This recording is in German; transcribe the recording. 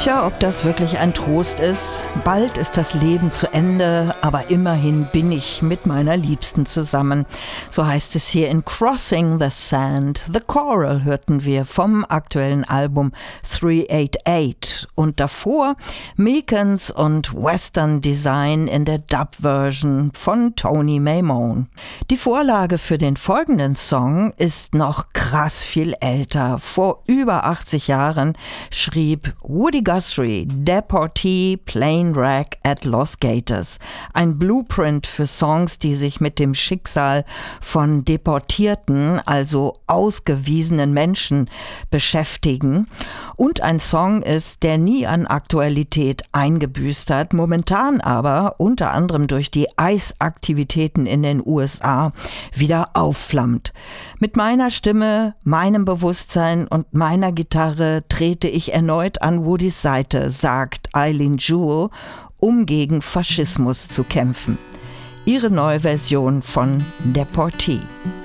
Tja, ob das wirklich ein Trost ist. Bald ist das Leben zu Ende, aber immerhin bin ich mit meiner Liebsten zusammen. So heißt es hier in Crossing the Sand. The Choral hörten wir vom aktuellen Album 388. Und davor Meekins und Western Design in der Dub-Version von Tony Maimone. Die Vorlage für den folgenden Song ist noch krass viel älter. Vor über 80 Jahren schrieb Woody Guthrie Deportee Plane Wreck at Los Gatos. Ein Blueprint für Songs, die sich mit dem Schicksal von deportierten, also ausgewiesenen Menschen beschäftigen. Und ein Song ist, der nie an Aktualität eingebüßt hat, momentan aber unter anderem durch die Eisaktivitäten in den USA wieder aufflammt. Mit meiner Stimme, meinem Bewusstsein und meiner Gitarre trete ich erneut an Woodys Seite, sagt Eileen Jewell, um gegen Faschismus zu kämpfen. Ihre neue Version von Deportee.